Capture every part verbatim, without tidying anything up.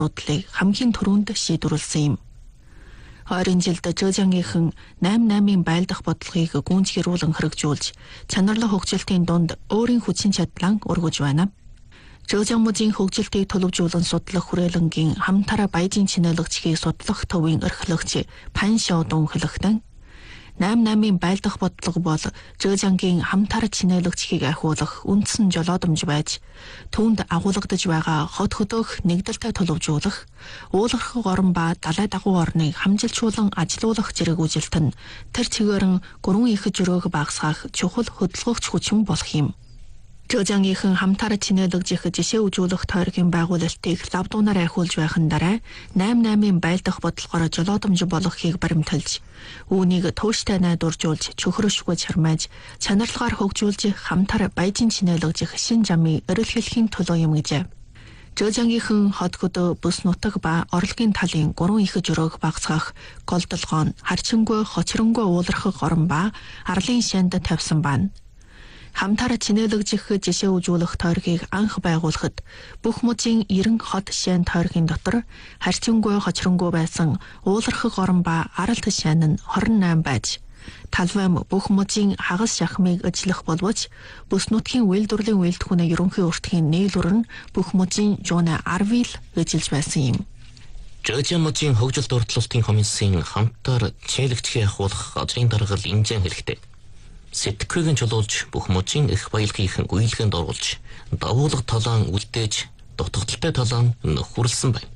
асуудлыг хамгийн түрүүнд шийдвэрлсэн юм. Ойрын жилд Жожангийнхан найман наймын байлдах бодлогыг гүйцэтгүүлэн хэрэгжүүлж, чанарлах хөгжилтийн дунд өөрийн хүчин чадлаа өргөж байна. Жожангмужийн хөгжилтийг төлөвжүүлэн судлах хүрээлэнгийн хамтараа баяжийн чинээлэгчгийг судлах төвийн эрхлэгч Пан Шоудун хэлэхдээ найман наймын байлдах бодлого бол Жожангийн хамтараа чинээлэгчгийг ахиулах үндсэн жолоодомж байж, түүнд агуулгадж байгаа хот хөдөөх нэгдэлтэй төлөвжүүлэх, уулархаг орон ба далай дагуу орныг хамжилчуулан ажилуулах зэрэг үжилт нь тэр чигээрэн гурван их жөрөөг багасгах чухал хөдөлгөөгч хүчин болох юм. Жожангийнхан хамтараа чинээлэгжих жишээ үзүүлэх тойргийн байгуулалтыг лавдуунаар ахиулж байхын дараа найман наймын байлдах бодлогоор жолоодомж болгохыг баримталж, үүнийг тууштай найдваржуулж, чөхрөшгүй чармааж, чанарлагаар хөгжүүлж хамтараа баяжийн чинээлэгжих шин замыг эрэлхийлэхийн төлөө юм гэжээ. Жожангийнхан хот хөдөө бүс нутаг ба орлогын талын гурван их жөрөөг багасгах голдолгоон, харчингүй, хочронгүй уулархаг орон ба арлын шанд тавьсан байна. Хамтараа чинээлэгжих жишээ үзүүлэх тойргийг анх байгуулахад бүх мужийн эрен хот шайн тойргийн дотор харьцангуй хочронгүй байсан уулархаг орон ба аралт шайн нь хорин найм байж, талвайм бүх мужийн хагас шахмыг ажиллах боловч бүс нутгийн үйлдвэрлэлийн үйлдвэрийн ерөнхий өртгийн нийлүүр нь бүх мужийн жууна арвил ажиллаж байсан юм. Жожан мужийн хөгжил дурдлалтын комиссийн хамтар чинээлэгчийг ахиулах газрын даргал инжен хэлэхдээ сэтгэхүйн чулуулж бүх мужийн их баялагын гүйлгэнд оруулж, давуулга талаан үлдээж, дутагдaltaй талаан нөхөрлсөн байна.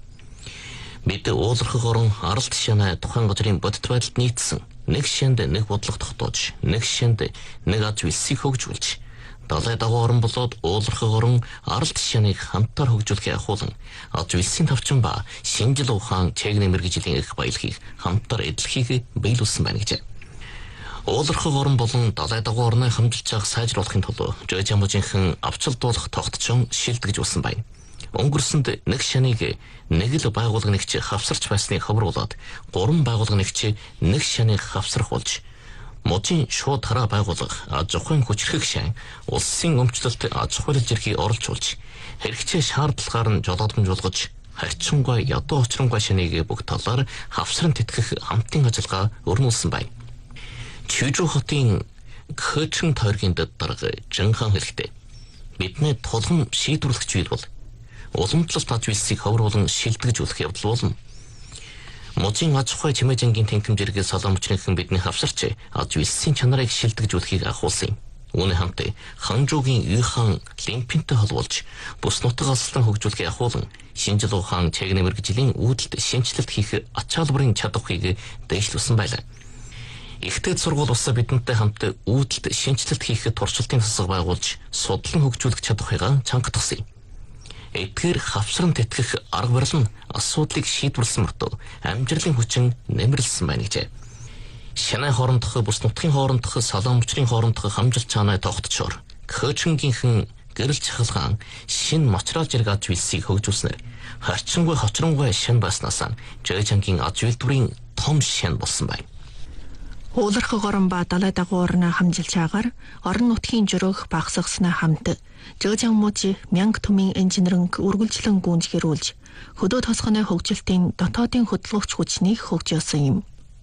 Бид уулархаг орон аралт шанаа тухайн газрын бодит байдалд нийцсэн нэг шанд нэг бодлого тогтоож, нэг шанд нэг аз үлсийг хөгжүүлж, далай дагуу орон болоод уулархаг орон аралт шаныг хамтаар хөгжүүлэхээ ахуулан, аз үлсийн тавчин ба шинжил ухаан чегний мэргэжлийн их баялагийг хамтаар эдлэхийг биелүүлсэн байна гэжээ. Уулархаг орон болон далай дагуу орныг хамжилж авах сайжруулахын тулд Жожан мужийнхан авчилдуулах тогтчон шилдэгж болсон байна. Өнгөрсөнд нэг шаныг нэг л байгууллагч хавсарч байсныг ховруулад гурван байгууллагч нэг шаныг хавсрах болж, мужийн шууд хараа байгууллага аж ахуйн хүчрхэг шан улсын өмчлөлт аж ахуйлал зэргийг оролцуулж, хэрэгцээ шаардлагаар нь жолоодомж болгож, харьцангуй ядуу очронгуй шаныг бүх талаар хавсран тэтгэх хамтын ажиллагаа өрнүүлсэн байна. Чүжүү хотын Кхөчэн тойргийн дарга Жинхан хэлэхдээ бидний тулгын шийдвэрлэгч үед бол уламжлалт аж үйлсийг ховруулан шилдэгж үлэх явдал болно. Мужийн аж ахуй чимээжингийн тэнхимжэргээ салаамчрынхан бидний хавсарч аж үйлсийн чанарыг шилдэгж үлэхийг ахуулсан юм. Үүний хамт Ханжуугийн Юхан Лимпинтэй холбуулж бүс нутаг алслан хөгжүүлэхийг ахуулан, шинжил ухаан чегний мэргэжлийн үүдэлд шинжилэлт хийх ачаалбарын чадварыг дэвшлүүлсэн байлаа. Ихтэй сургууль улсаа бидэнтэй хамт үүдэлд шинжилэлт хийхэд туршилтын засаг байгуулж, судлан хөгжүүлэх чадварыг чангатгасан юм. Эдгээр хавсран тэтгэх арга барил нь асуудлыг шийдвэрлсэн мөртөө амжилтын хүчин нэмэрлсэн байна гэжээ. Шанай хоорондох бүс нутгийн хоорондох салаамчрын хоорондох хамжилт чанаа тогтчоор Кхөчэнгийнхэн гэрэл чахалгаан шин материал зэрэг аж үйлсийг хөгжүүлснээр харьцангуй хочронгуй шин баснаас Жожангийн аж үйлдвэрийн том шин болсон байна. Уулархаг орон ба далай дагуу орноо хамжилж агаар орон нутгийн жөрөөх багасгаснаа хамт Жожан мужи мянга түмэн инженеринг үргэлжлэн гүйцэтгүүлж, хөдөө тосгоны хөгжилтийн дотоодын хөдөлгөөгч хүчнийг хөгжүүлсэн юм.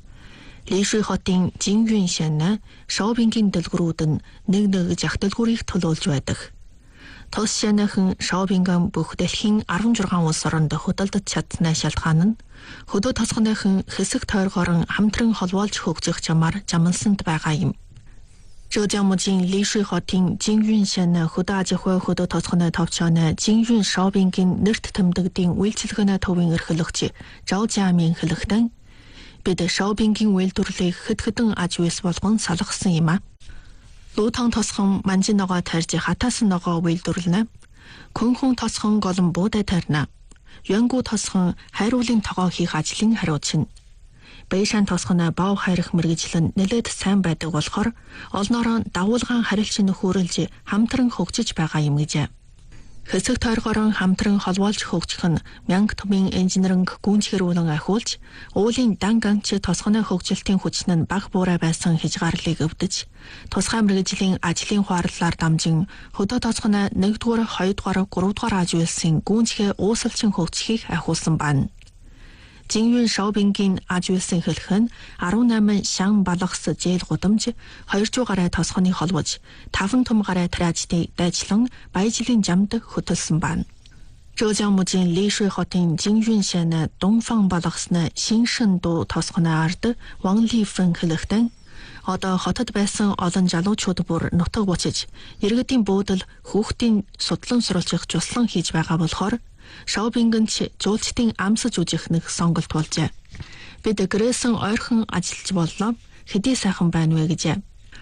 Лишүй хотын Жингюн шанаа Шоубингийн дэлгүүрүүд нь нэг нэг жах дэлгүүрийг төлөөлж байдаг. Тос шанахан Шоубинган бүх дэлхийн арван зургаан улс оронд хөдөлдөж чадсны шалтгаан нь хөдөө тосгоныхон хэсэг тойргоор хамтран холбоолж хөгжих чамаар жамансанд байгаа юм. Жожан мужийн Лишүй хотын Жингюн шанаа хөдөө аж ахуй хөдөө тосгоны товчооны Жингюн Шоубингийн нэрт тэмдэгдийн үйлчилгээний төвийн эрхлэгч Жао Жиамин хэлэхдээ бид Шоубингийн үйлдвэрлэлийг хэд хэдэн аж үйлс болгон салгасан юм а. Лутан тосхон манжин ногоо тарьж хатаасан ногоо үйлдвэрлэнэ. Күнхэн тосхон голон буудай тарьна. Янгу тосхон хайруулын тогоо хийх ажлын хариуцна. Бэйшан тосгоно бав хайрах мэргэжил нь нэлээд сайн байдаг болохоор олноороо дагуулгаан харилцан нөхөөрөлж хамтран хөгжиж байгаа юм гэжээ. Хэсэг тойргорон хамтран холбоолж хөгжих нь мянга томын инженеринг гүнзгэрүүлэн ахиулж, уулын дан ганч тосгоны хөгжилтийн хүчин нь бага буурай байсан хязгаарлалыг өвдөж, тусгай мэргэжлийн ажлын хуарлаар дамжин хөдөө тосгоны нэгдүгээр, хоёрдугаар, гуравдугаар аж үйлсийн гүнзгий уусалчин хөгжихийг ахиулсан байна. Жинgyun Шаобингийн аж үйлсийн хэлэх нь арван найман шан балгас жээл гудамж, хоёр зуун гаруй тосгоны холбож, таван том гаруй траажтыг дайчлан Баяжлын жамд хөтөлсөн байна. Зhejiang-мужийн Лишуй хотын Jinggyun шаны Дунфан балгасны Шиншэнду тосгоны ард Ван Лифэн хэлэхдээ одоо хотод байсан олон залуучууд бүр нутаг буцаж, иргэдийн буудал хүүхдийн судлан сурвалжих жуслан хийж байгаа болохоор Шаобингэн ч жуулчдын амсаж үжих нэг сонголт болжээ. Бид гэрээсэн ойрхон ажиллаж боллоо. Хэдий сайхан байна вэ гэжээ.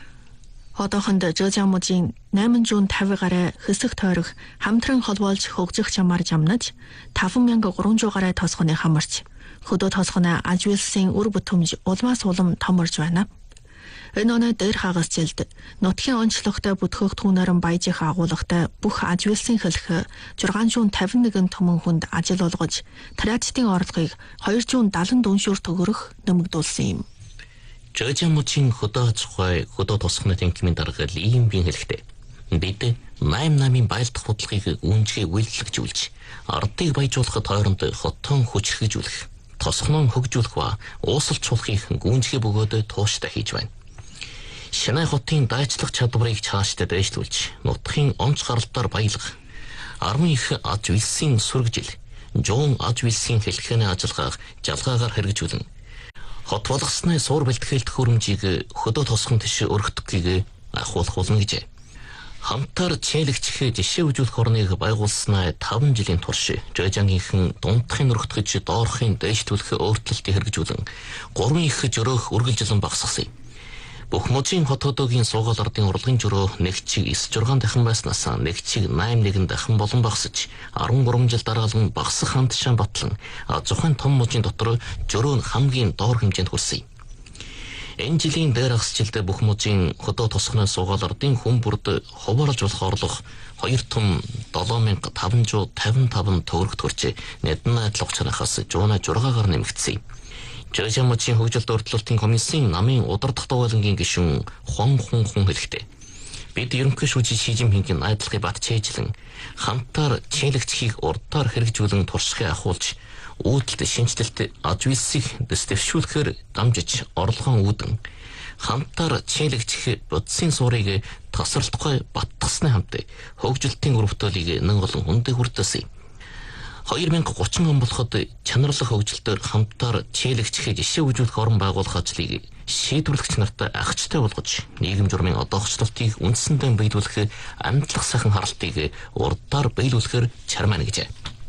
Одоохонд Зhejiang-мужийн найман зуун тавин гаруй хэсэг тойрох хамтран холбоолж хөгжих чамаар жамнаж, таван мянга гурван зуун гаруй тосгоны хамарч, хөдөө тосгоны аж үйлсийн үр бүтэмж улмаас улам томорж байна. Энэ оноо дээр хагас жилд нутгийн онцлогтой бүтгэх түүнэрэн баяжих агуулгатай бүх аж үйлсийн хэлэх зургаан тавин нэгэн томон хүнд ажил олгож, траажтын орлогыг хоёр зуун дадлан дүншүүр төгрөх нэмэгдүүлсэн юм. Зhejiang-мужийн хөдөө аж ахуй хөдөө тосгоны танхимын дарга Ли Бин хэлэхдээ бид найм намын байлдах бодлогыг үнжгээ үйлчлэгжүүлж, ардыг баяжуулахад хооронд хотон хүчрхэгжүүлэх, тосгоноо хөгжүүлэх ба уусалцуулахыг гүнзгий бөгөөд тууштай хийж байна. Шинэ хотын дайчлах чадварыг цаашдаа дэвшлүүлж, нутгийн онц гаралтаар баялгах, арван их аж үйлсийн сүргэжил, зуун аж үйлсийн хэлхээний ажиллагааг жалгаагаар хэрэгжүүлэн, хот болгосны суур бэлтгэлт хөрөмжийг хөдөө тосгон тийш өргөдөхийг ахуулах болно гэжээ. Хамтаар чийлэгчхээ жишээ үзүүлэх орныг байгуулснаа таван жилийн турш Зhejiang-ийн дундхын өргөтгөж доорхын дэвшлүүлэх өөрчлөлтийг хэрэгжүүлэн, гурван их жөрөөх үргэлжлэн багасгасан юм. Бүх мужийн хот хотоогийн суугаал ардын урлагийн жөрөө нэг чиг эс зургаан дахин байснаас нэг чиг найман нэгэн дахин болон багасж, арван гурван жил дараалан багасах хандшаан батлан зохин том мужийн дотор жөрөө нь хамгийн доор хэмжээнд хүрсэн юм. Энэ жилийн дээр хасжилд бүх мужийн хөдөө тосгоны суугаал ардын хүн бүрд хуваарлж болох орлого хоёр том долоо мянга таван зуун тавин таван төгрөг төрж, нэдэн найдлах чанахаас зуун зургаагаар нэмэгдсэн юм. Зhejiang-мужийн хөгжилт урьдчилалтын комиссийн намын удирдах дугуйлангийн гишүүн Хуан Хун Хун хэлэхдээ бид ерөнхий шүүжин Ши Жинпингийн найдлагыг батжээжлэн, хамтаар чийлэгчхийг урдаар хэрэгжүүлэн туршлагыг ахуулж, үүдэлт шинжилэлт аж үйлсийг дэвшүүлэхээр дамжиж орлогоо үүдэн, хамтаар чийлэгчх бодисын суурийг тасралтгүй баттгасны хамт хөгжилтийн өрөвтөлийг нэг олон хүндээ хүртээсэн юм. хоёр мянга гучин он болоход чанарлах хөгжилтөөр хамтаар чийлэгчхээ жишээ үзүүлэх орон байгуулах ажлыг шийдвэрлэгч нартай агчтай болгож, нийгэм журмын одоохчлолтыг үндсэндээ биелүүлэх амтлах сайхан харалтыг урдаар биелүүлэхээр чармаана гэжээ.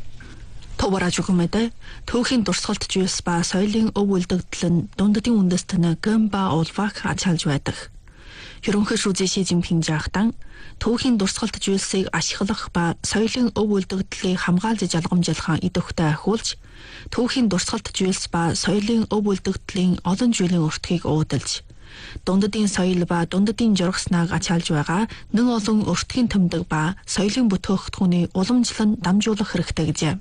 Товараж үхэмэдэ төвхийн дурсгалт жүйс ба соёлын өв үлдэгдэл нь дундадын үндэстэн Гэмба улвах ачаалж байдаг. Ерөнхий шүүжин Ши Жинпин жаахтан төвхийн дурсгалт жүйсийг ашиглах ба соёлын өв үлдэгдлийг хамгаалж жалгамжлах идэвхтэй ахиулж, төвхийн дурсгалт жүйс ба соёлын өв үлдэгдлийн олон жилийн өртгийг уудалж, дундадын соёл ба дундадын жургаснаг ачаалж байгаа нэг олон өртгийн тэмдэг ба соёлын бүтээгдэхүүний уламжлан дамжуулах хэрэгтэй гэжээ.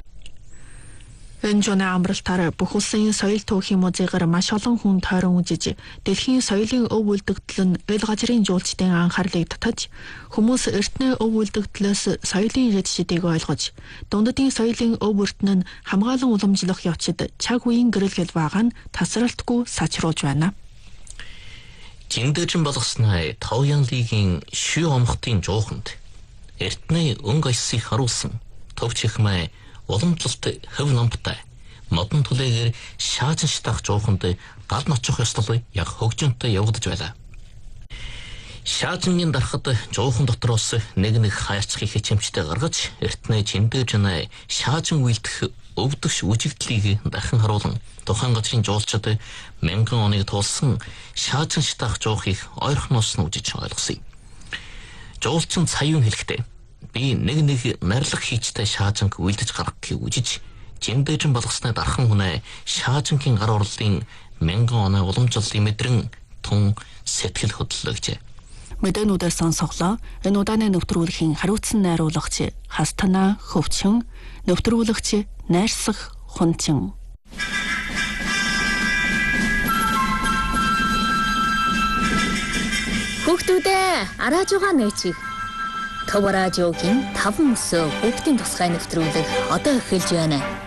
Энэ журны амралтаар бүх улсын соёл төвхийн музейгаар маш олон хүн тойрон үзэж, дэлхийн соёлын өв үлдэгдэл нь эл газрын жуулчдын анхаарлыг татаж, хүмүүс эртний өв үлдэгдлээс соёлын жишүүдийг ойлгож, дундадын соёлын өв өртөн нь хамгаалан уламжлах явцад цаг үеийн гэрэлгэл байгаа нь тасралтгүй сачруулж байна. Жиндэжин болгосноо Таоян лигийн Шү омхтын жоохонд эртний өнгө аясыг харуулсан төвч ихмээ уламжлалт хөв намтай модон түлээгээр шаажин шатах жоохонд гал ночих ёслол яг хөгжөнтэй явагдаж байлаа. Шаажингийн дарахад жоохон дотроос нэг нэг хайрцгийг хичэмжтэй гаргаж эртний Жиндэжин шаажин үйлдэх өвдөгч үжигдлийг дахин харуулan тухайн газрын жуулчид мянган оныг туулсан шаажин шатах жоохыг ойрхоноос нь үжиж ойлгосон. Жуулчин цаюун хэлэхдээ би нэг нэг нарилга хийчтэй шаажинг үйлдэж гаргахыг үжиж, Жиндэжин болгосны дархан хүнээ шаажингийн гар урлын мянган оноо уламжлалын мэдрэн тун сэтгэл хөдлөлөө гэжээ. Мэдээнүүдээр сонсоглоо. Энэ удааны нэвтрүүлгийн хариуцсан найруулагч Хастана Хөвчин, нэвтрүүлэгч Найрсах Хунчин. Хүүхдүүдээ арааж байгаа нээчиг. Төв радиогийн таван өсөө хүүхдийн тусгай нэвтрүүлэг одоо эхэлж байна.